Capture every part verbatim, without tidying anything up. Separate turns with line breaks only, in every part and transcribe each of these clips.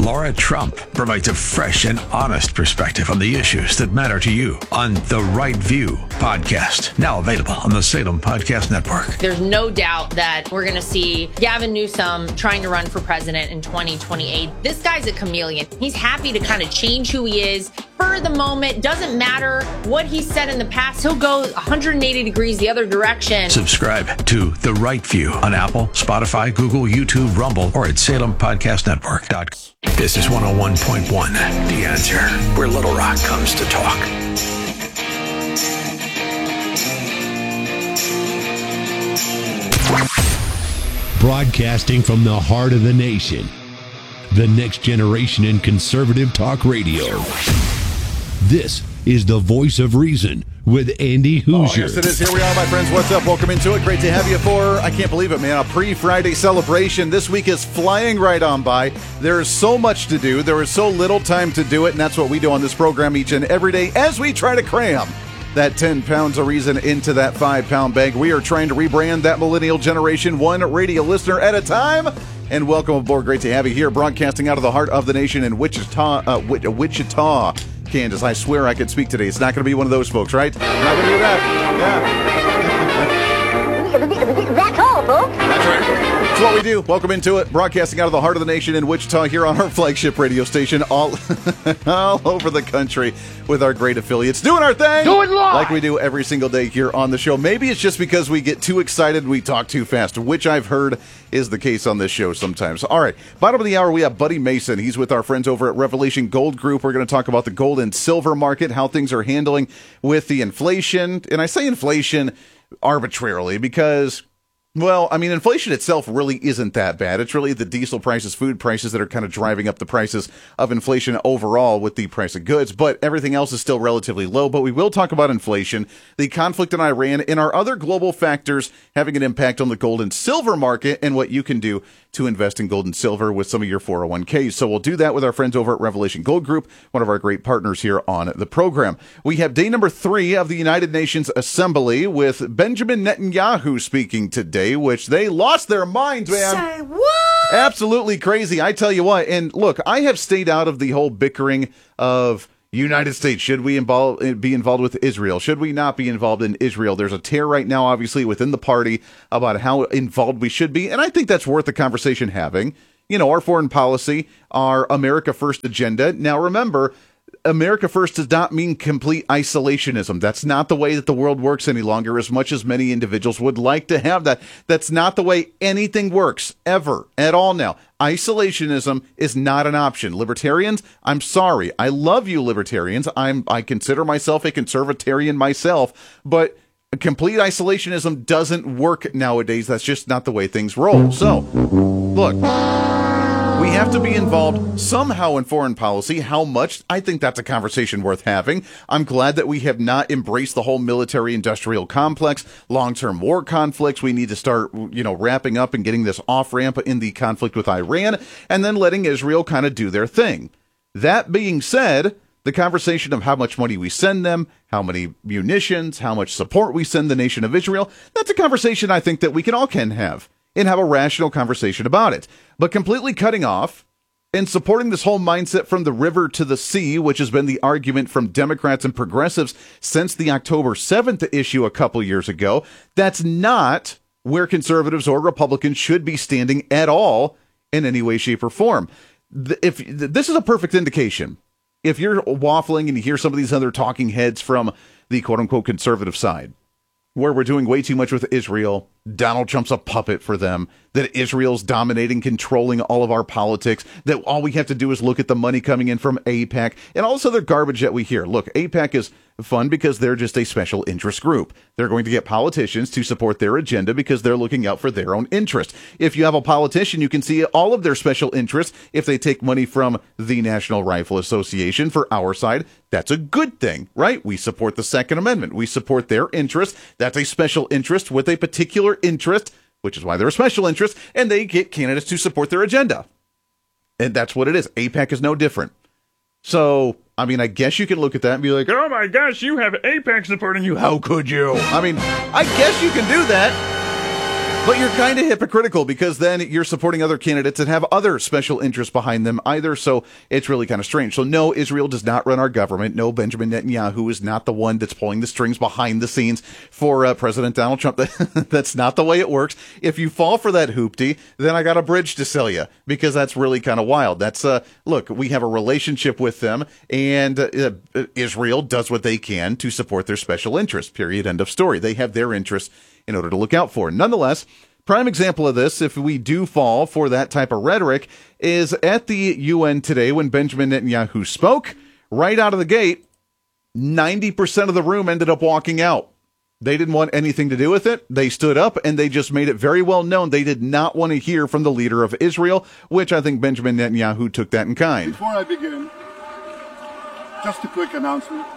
Laura Trump provides a fresh and honest perspective on the issues that matter to you on The Right View podcast, now available on the Salem Podcast Network.
There's no doubt that we're going to see Gavin Newsom trying to run for president in twenty twenty-eight. This guy's a chameleon. He's happy to kind of change who he is for the moment. Doesn't matter what he said in the past. He'll go one hundred eighty degrees the other direction.
Subscribe to The Right View on Apple, Spotify, Google, YouTube, Rumble, or at salem podcast network dot com. This is one oh one point one, The Answer, where Little Rock comes to talk.
Broadcasting from the heart of the nation, the next generation in conservative talk radio. This is the Voice of Reason with Andy Hoosier.
Oh, yes, it is. Here we are, my friends. What's up? Welcome into it. Great to have you for, I can't believe it, man, a pre-Friday celebration. This week is flying right on by. There is so much to do. There is so little time to do it, and that's what we do on this program each and every day as we try to cram that ten pounds of reason into that five-pound bag. We are trying to rebrand that millennial generation one radio listener at a time. And welcome aboard. Great to have you here, broadcasting out of the heart of the nation in Wichita, uh, Wichita, Kansas. I swear I could speak today. It's not going to be one of those folks, right? I'm not going to do that. Yeah.
That's all, folks.
That's right. That's what we do. Welcome into it. Broadcasting out of the heart of the nation in Wichita here on our flagship radio station all, all over the country with our great affiliates. Doing our thing.
Do it live.
Like we do every single day here on the show. Maybe it's just because we get too excited and we talk too fast, which I've heard is the case on this show sometimes. All right. Bottom of the hour, we have Buddy Mason. He's with our friends over at Revelation Gold Group. We're going to talk about the gold and silver market, how things are handling with the inflation. And I say inflation arbitrarily because, well, I mean, inflation itself really isn't that bad. It's really the diesel prices, food prices that are kind of driving up the prices of inflation overall with the price of goods. But everything else is still relatively low. But we will talk about inflation, the conflict in Iran, and our other global factors having an impact on the gold and silver market and what you can do to invest in gold and silver with some of your four oh one k's. So we'll do that with our friends over at Revelation Gold Group, one of our great partners here on the program. We have day number three of the United Nations Assembly with Benjamin Netanyahu speaking today, which they lost their minds, man.
Say what?
Absolutely crazy. I tell you what. And look, I have stayed out of the whole bickering of United States. Should we involve, be involved with Israel? Should we not be involved in Israel? There's a tear right now, obviously, within the party about how involved we should be. And I think that's worth the conversation having. You know, our foreign policy, our America First agenda. Now, remember, America First does not mean complete isolationism. That's not the way that the world works any longer, as much as many individuals would like to have that. That's not the way anything works, ever, at all now. Isolationism is not an option. Libertarians, I'm sorry. I love you, libertarians. I'm, I consider myself a conservatarian myself, but complete isolationism doesn't work nowadays. That's just not the way things roll. So, look, we have to be involved somehow in foreign policy. How much? I think that's a conversation worth having. I'm glad that we have not embraced the whole military-industrial complex, long-term war conflicts. We need to start, you know, wrapping up and getting this off-ramp in the conflict with Iran, and then letting Israel kind of do their thing. That being said, the conversation of how much money we send them, how many munitions, how much support we send the nation of Israel, that's a conversation I think that we can all can have and have a rational conversation about it. But completely cutting off and supporting this whole mindset from the river to the sea, which has been the argument from Democrats and progressives since the October seventh issue a couple years ago, that's not where conservatives or Republicans should be standing at all in any way, shape, or form. If this is a perfect indication. If you're waffling and you hear some of these other talking heads from the quote-unquote conservative side, where we're doing way too much with Israel, Donald Trump's a puppet for them, that Israel's dominating, controlling all of our politics, that all we have to do is look at the money coming in from AIPAC, and all this other garbage that we hear. Look, AIPAC is fun because they're just a special interest group. They're going to get politicians to support their agenda because they're looking out for their own interest. If you have a politician, you can see all of their special interests. If they take money from the National Rifle Association for our side, that's a good thing, right? We support the Second Amendment. We support their interest. That's a special interest with a particular interest, which is why they're a special interest, and they get candidates to support their agenda. And that's what it is. AIPAC is no different. So, I mean, I guess you can look at that and be like, oh my gosh, you have AIPAC supporting you. How could you? I mean, I guess you can do that. But you're kind of hypocritical because then you're supporting other candidates that have other special interests behind them either. So it's really kind of strange. So no, Israel does not run our government. No, Benjamin Netanyahu is not the one that's pulling the strings behind the scenes for uh, President Donald Trump. That's not the way it works. If you fall for that hoopty, then I got a bridge to sell you because that's really kind of wild. That's uh, look, we have a relationship with them, and uh, Israel does what they can to support their special interests. Period. End of story. They have their interests in order to look out for. Nonetheless, prime example of this, if we do fall for that type of rhetoric, is at the U N today when Benjamin Netanyahu spoke. Right out of the gate, ninety percent of the room ended up walking out. They didn't want anything to do with it. They stood up and they just made it very well known they did not want to hear from the leader of Israel, which I think Benjamin Netanyahu took that in kind.
Before I begin, just a quick announcement.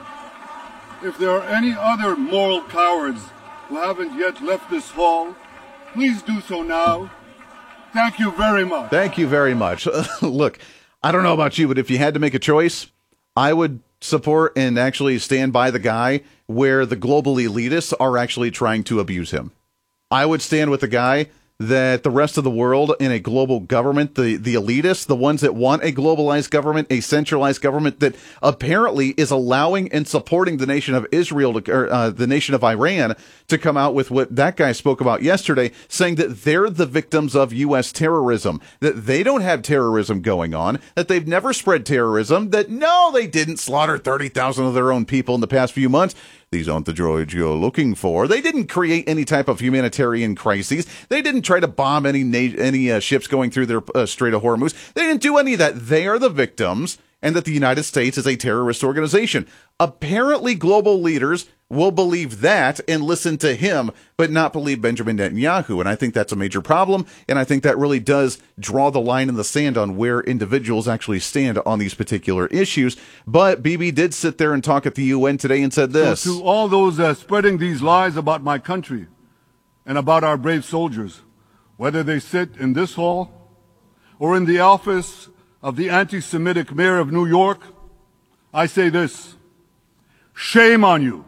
If there are any other moral cowards who haven't yet left this hall, please do so now. Thank you very much.
Thank you very much. Look, I don't know about you, but if you had to make a choice, I would support and actually stand by the guy where the global elitists are actually trying to abuse him. I would stand with the guy that the rest of the world in a global government, the, the elitists, the ones that want a globalized government, a centralized government that apparently is allowing and supporting the nation of Israel, to, or uh, the nation of Iran, to come out with what that guy spoke about yesterday, saying that they're the victims of U S terrorism, that they don't have terrorism going on, that they've never spread terrorism, that no, they didn't slaughter thirty thousand of their own people in the past few months. These aren't the droids you're looking for. They didn't create any type of humanitarian crises. They didn't try to bomb any na- any uh, ships going through their uh, Strait of Hormuz. They didn't do any of that. They are the victims, and that the United States is a terrorist organization. Apparently, global leaders will believe that and listen to him, but not believe Benjamin Netanyahu. And I think that's a major problem. And I think that really does draw the line in the sand on where individuals actually stand on these particular issues. But Bibi did sit there and talk at the U N today and said this.
So to all those uh, spreading these lies about my country and about our brave soldiers, whether they sit in this hall or in the office of the anti-Semitic mayor of New York, I say this: shame on you.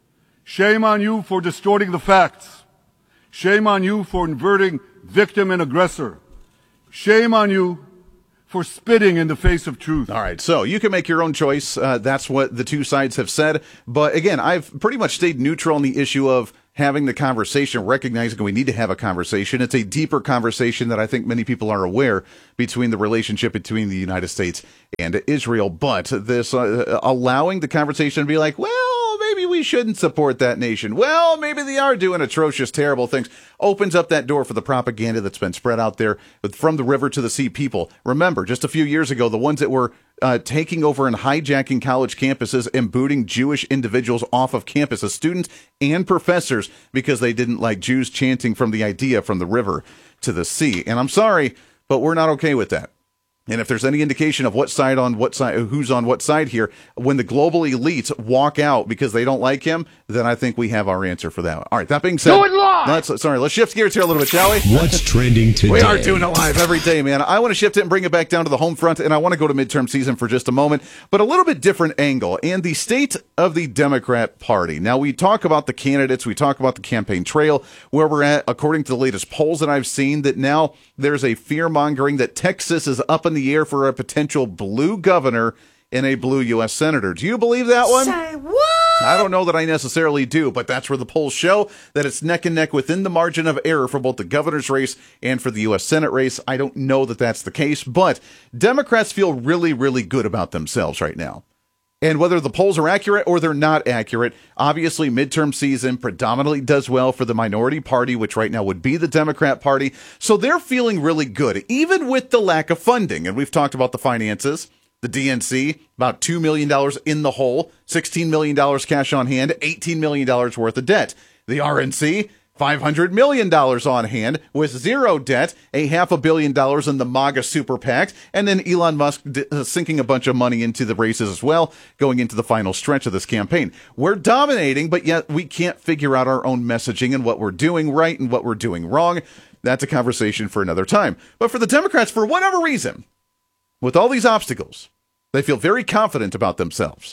Shame on you for distorting the facts. Shame on you for inverting victim and aggressor. Shame on you for spitting in the face of truth.
All right, so you can make your own choice. Uh, that's what the two sides have said. But again, I've pretty much stayed neutral on the issue of having the conversation, recognizing we need to have a conversation. It's a deeper conversation that I think many people are aware between the relationship between the United States and Israel. But this uh, allowing the conversation to be like, well, maybe we shouldn't support that nation. Well, maybe they are doing atrocious, terrible things. Opens up that door for the propaganda that's been spread out there with from the river to the sea people. Remember, just a few years ago, the ones that were Uh, taking over and hijacking college campuses and booting Jewish individuals off of campus as students and professors because they didn't like Jews chanting from the idea from the river to the sea. And I'm sorry, but we're not okay with that. And if there's any indication of what side on what side, who's on what side here, when the global elites walk out because they don't like him, then I think we have our answer for that. All right, that being said,
do it live!
Let's, sorry, let's shift gears here a little bit, shall we?
What's trending today?
We are doing it live every day, man. I want to shift it and bring it back down to the home front, and I want to go to midterm season for just a moment, but a little bit different angle, and the state of the Democrat Party. Now, we talk about the candidates, we talk about the campaign trail, where we're at, according to the latest polls that I've seen, that now there's a fear-mongering that Texas is up in the air for a potential blue governor and a blue U S senator. Do you believe that one?
Say what?
I don't know that I necessarily do, but that's where the polls show that it's neck and neck within the margin of error for both the governor's race and for the U S Senate race. I don't know that that's the case, but Democrats feel really, really good about themselves right now. And whether the polls are accurate or they're not accurate, obviously midterm season predominantly does well for the minority party, which right now would be the Democrat Party. So they're feeling really good, even with the lack of funding. And we've talked about the finances. The D N C, about two million dollars in the hole, sixteen million dollars cash on hand, eighteen million dollars worth of debt. The R N C, five hundred million dollars on hand with zero debt, a half a billion dollars in the MAGA super PAC, and then Elon Musk d- uh, sinking a bunch of money into the races as well, going into the final stretch of this campaign. We're dominating, but yet we can't figure out our own messaging and what we're doing right and what we're doing wrong. That's a conversation for another time. But for the Democrats, for whatever reason, with all these obstacles, they feel very confident about themselves.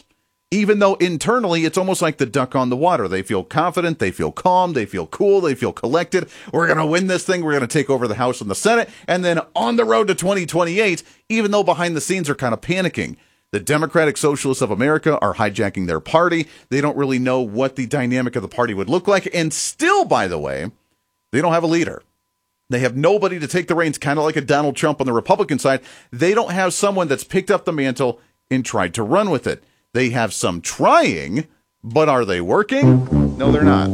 even though internally it's almost like the duck on the water. They feel confident, they feel calm, they feel cool, they feel collected. We're going to win this thing. We're going to take over the House and the Senate. And then on the road to twenty twenty-eight, even though behind the scenes are kind of panicking. The Democratic Socialists of America are hijacking their party. They don't really know what the dynamic of the party would look like. And still, by the way, they don't have a leader. They have nobody to take the reins, kind of like a Donald Trump on the Republican side. They don't have someone that's picked up the mantle and tried to run with it. They have some trying, but are they working? No, they're not.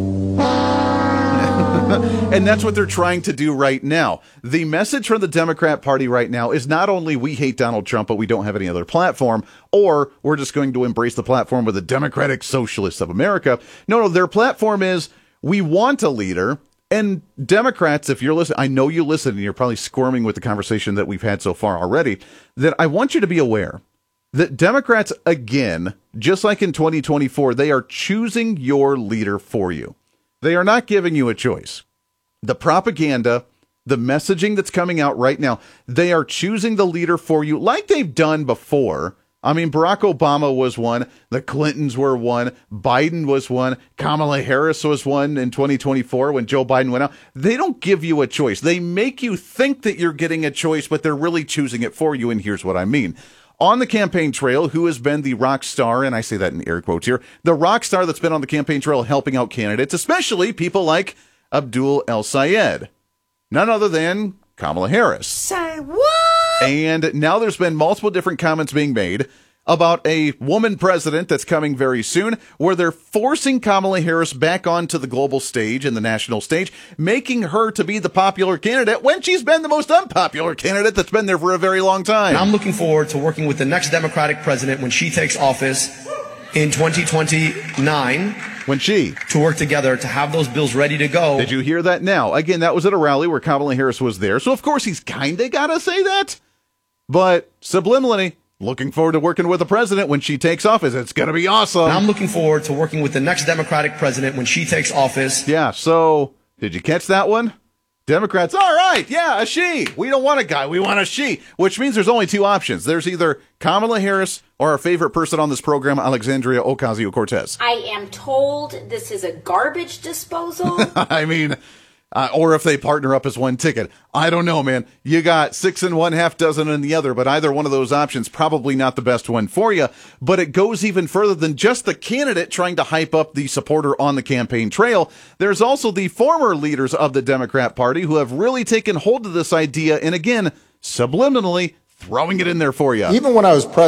And that's what they're trying to do right now. The message from the Democrat Party right now is not only we hate Donald Trump, but we don't have any other platform, or we're just going to embrace the platform of the Democratic Socialists of America. No, no, their platform is we want a leader. And Democrats, if you're listening, I know you listen and you're probably squirming with the conversation that we've had so far already, that I want you to be aware that Democrats, again, just like in twenty twenty-four, they are choosing your leader for you. They are not giving you a choice. The propaganda, the messaging that's coming out right now, they are choosing the leader for you like they've done before. I mean, Barack Obama was one. The Clintons were one. Biden was one. Kamala Harris was one in twenty twenty-four when Joe Biden went out. They don't give you a choice. They make you think that you're getting a choice, but they're really choosing it for you. And here's what I mean. On the campaign trail, who has been the rock star, and I say that in air quotes here, the rock star that's been on the campaign trail helping out candidates, especially people like Abdul El-Sayed, none other than Kamala Harris.
Say what?
And now there's been multiple different comments being made about a woman president that's coming very soon, where they're forcing Kamala Harris back onto the global stage and the national stage, making her to be the popular candidate when she's been the most unpopular candidate that's been there for a very long time.
And I'm looking forward to working with the next Democratic president when she takes office in twenty twenty-nine.
When she
to work together to have those bills ready to go.
Did you hear that now? Again, that was at a rally where Kamala Harris was there. So, of course, he's kind of got to say that. But subliminally, looking forward to working with the president when she takes office. It's going to be awesome.
And I'm looking forward to working with the next Democratic president when she takes office.
Yeah, so did you catch that one? Democrats, all right, yeah, a she. We don't want a guy, we want a she, which means there's only two options. There's either Kamala Harris or our favorite person on this program, Alexandria Ocasio-Cortez.
I am told this is a garbage disposal.
I mean, uh, or if they partner up as one ticket. I don't know, man. You got six in one, half dozen in the other, but either one of those options, probably not the best one for you. But it goes even further than just the candidate trying to hype up the supporter on the campaign trail. There's also the former leaders of the Democrat Party who have really taken hold of this idea and, again, subliminally throwing it in there for you.
Even when I was president,